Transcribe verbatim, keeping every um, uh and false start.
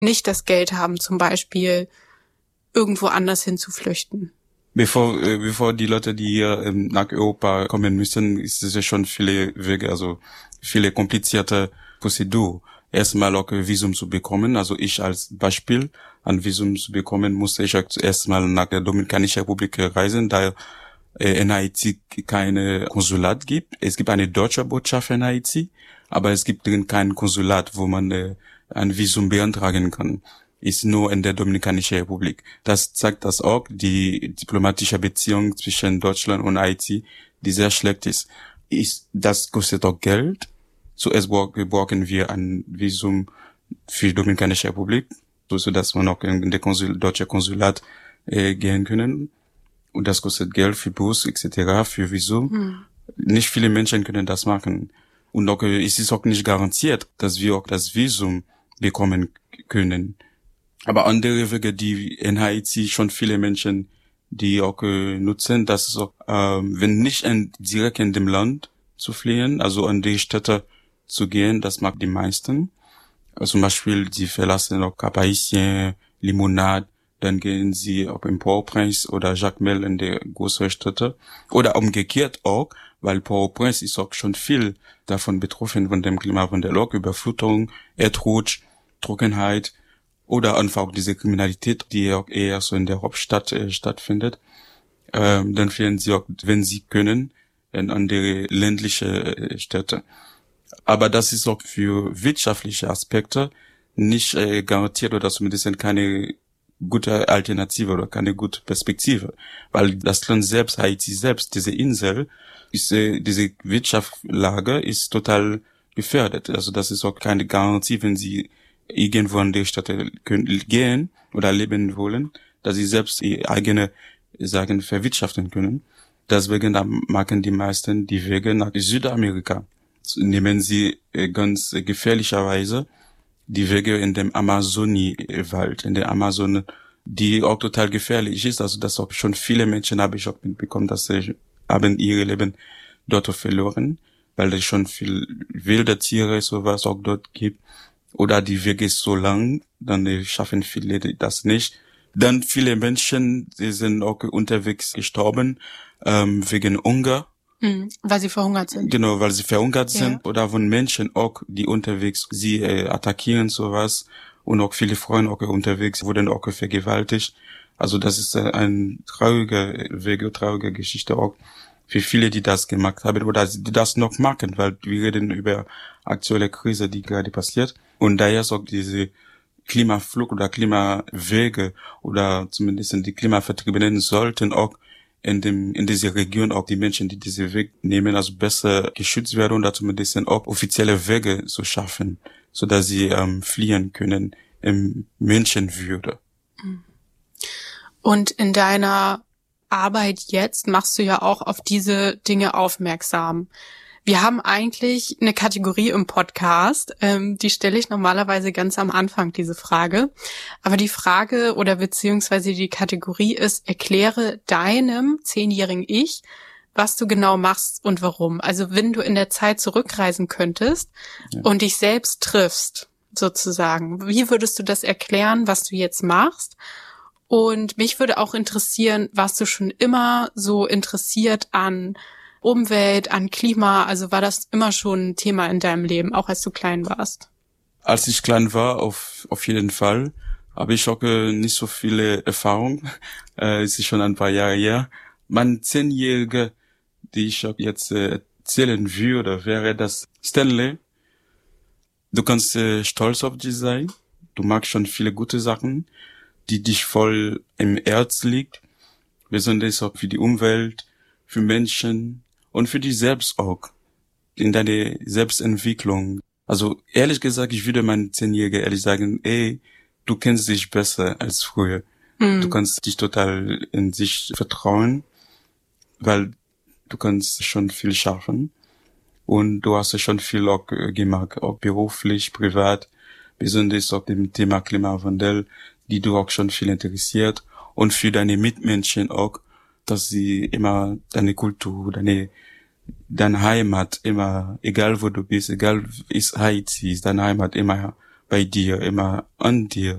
nicht das Geld haben, zum Beispiel irgendwo anders hinzuflüchten? Bevor, äh, bevor die Leute, die hier ähm, nach Europa kommen müssen, ist es ja schon viele Wege, also viele komplizierte Prozedur. Erstmal auch ein Visum zu bekommen. Also ich als Beispiel, ein Visum zu bekommen, musste ich erstmal nach der Dominikanischen Republik reisen, da äh, in Haiti keine Konsulat gibt. Es gibt eine deutsche Botschaft in Haiti, aber es gibt kein Konsulat, wo man äh, ein Visum beantragen kann. Ist nur in der Dominikanischen Republik. Das zeigt das auch, die diplomatische Beziehung zwischen Deutschland und Haiti, die sehr schlecht ist. Ist das kostet auch Geld. Zuerst brauchen wir ein Visum für die Dominikanische Republik, so dass wir noch in der Konsul, deutsche Konsulat äh, gehen können. Und das kostet Geld für Bus et cetera, für Visum. Hm. Nicht viele Menschen können das machen. Und auch, äh, es ist auch nicht garantiert, dass wir auch das Visum bekommen können. Aber andere Wege, die in Haiti schon viele Menschen, die auch äh, nutzen, das ist auch, äh, wenn nicht in, direkt in dem Land zu fliehen, also an die Städte zu gehen, das mag die meisten. Also zum Beispiel, sie verlassen auch Cap-Haïtien, Limonade, dann gehen sie auch in Port-au-Prince oder Jacmel in die größeren Städte. Oder umgekehrt auch, weil Port-au-Prince ist auch schon viel davon betroffen von dem Klimawandel, auch Überflutung, Erdrutsch, Trockenheit, oder einfach auch diese Kriminalität, die auch eher so in der Hauptstadt äh, stattfindet. Ähm, dann fliehen sie auch, wenn sie können, in andere ländliche äh, Städte. Aber das ist auch für wirtschaftliche Aspekte nicht äh, garantiert oder zumindest keine gute Alternative oder keine gute Perspektive. Weil das Land selbst, Haiti selbst, diese Insel, ist, äh, diese Wirtschaftslage ist total gefährdet. Also das ist auch keine Garantie, wenn sie irgendwo an die Stadt gehen oder leben wollen, dass sie selbst ihre eigene Sagen verwirtschaften können. Deswegen machen die meisten die Wege nach Südamerika. Nehmen sie ganz gefährlicherweise die Wege in dem Amazonie-Wald, in der Amazon, die auch total gefährlich ist. Also dass auch schon viele Menschen, habe ich auch mitbekommen, dass sie haben ihre Leben dort verloren, weil es schon viel wilde Tiere, sowas auch dort gibt. Oder die Wege ist so lang, dann schaffen viele das nicht. Dann viele Menschen, die sind auch unterwegs gestorben, ähm, wegen Hunger. Mhm, weil sie verhungert sind. Genau, weil sie verhungert ja. sind. Oder von Menschen auch, die unterwegs sie äh, attackieren, sowas. Und auch viele Frauen auch unterwegs wurden auch vergewaltigt. Also das ist äh, ein trauriger Weg, traurige Geschichte auch für viele, die das gemacht haben oder die das noch machen, weil wir reden über aktuelle Krise, die gerade passiert. Und daher ist auch diese Klimaflucht oder Klimawege oder zumindest die Klimavertriebenen sollten auch in dem, in dieser Region auch die Menschen, die diese Weg nehmen, also besser geschützt werden und dazu zumindest auch offizielle Wege zu schaffen, so dass sie ähm, fliehen können im Menschenwürde. Und in deiner Arbeit jetzt machst du ja auch auf diese Dinge aufmerksam. Wir haben eigentlich eine Kategorie im Podcast, ähm, die stelle ich normalerweise ganz am Anfang, diese Frage. Aber die Frage oder beziehungsweise die Kategorie ist, erkläre deinem zehnjährigen Ich, was du genau machst und warum. Also wenn du in der Zeit zurückreisen könntest ja. und dich selbst triffst, sozusagen, wie würdest du das erklären, was du jetzt machst? Und mich würde auch interessieren, was du schon immer so interessiert an Umwelt, an Klima, also war das immer schon ein Thema in deinem Leben, auch als du klein warst? Als ich klein war, auf auf jeden Fall, habe ich auch äh, nicht so viele Erfahrung. Äh, es ist schon ein paar Jahre her. Mein Zehnjähriger, die ich auch jetzt äh, erzählen würde, wäre das Stanley. Du kannst äh, stolz auf dich sein. Du magst schon viele gute Sachen, die dich voll im Herz liegt. Besonders auch für die Umwelt, für Menschen und für dich selbst auch. In deiner Selbstentwicklung. Also ehrlich gesagt, ich würde meinen Zehnjährigen ehrlich sagen, ey, du kennst dich besser als früher. Mhm. Du kannst dich total in sich vertrauen, weil du kannst schon viel schaffen. Und du hast schon viel auch gemacht, auch beruflich, privat, besonders auch dem Thema Klimawandel, die du auch schon viel interessiert. Und für deine Mitmenschen auch, dass sie immer deine Kultur, deine, deine Heimat immer, egal wo du bist, egal ist Haiti, ist deine Heimat immer bei dir, immer an dir.